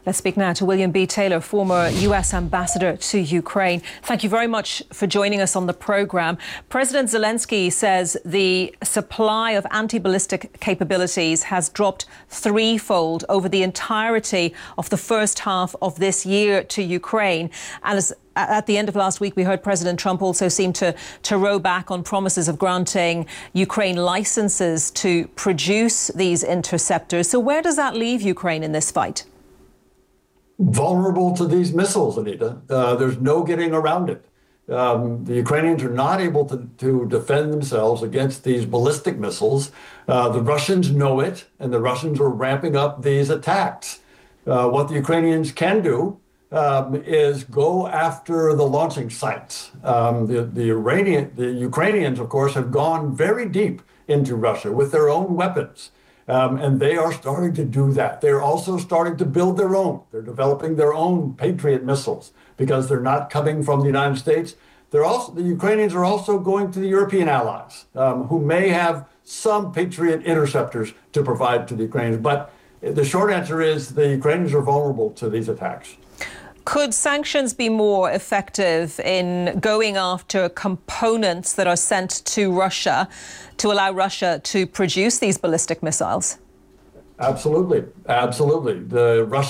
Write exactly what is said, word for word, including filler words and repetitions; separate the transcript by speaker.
Speaker 1: Let's speak now to William B. Taylor, former U S ambassador to Ukraine. Thank you very much for joining us on the programme. President Zelensky says the supply of anti-ballistic capabilities has dropped threefold over the entirety of the first half of this year to Ukraine. And as at the end of last week, we heard President Trump also seem to, to row back on promises of granting Ukraine licenses to produce these interceptors. So where does that leave Ukraine in this fight?
Speaker 2: Vulnerable to these missiles, Anita. Uh, there's no getting around it. Um, the Ukrainians are not able to, to defend themselves against these ballistic missiles. Uh, the Russians know it, and the Russians are ramping up these attacks. Uh, what the Ukrainians can do um, is go after the launching sites. Um, the, the, Iranian, the Ukrainians, of course, have gone very deep into Russia with their own weapons. Um, and they are starting to do that. They're also starting to build their own. They're developing their own Patriot missiles because they're not coming from the United States. They're also, the Ukrainians are also going to the European allies um, who may have some Patriot interceptors to provide to the Ukrainians. But the short answer is the Ukrainians are vulnerable to these attacks.
Speaker 1: Could sanctions be more effective in going after components that are sent to Russia to allow Russia to produce these ballistic missiles?
Speaker 2: Absolutely. Absolutely. The Russian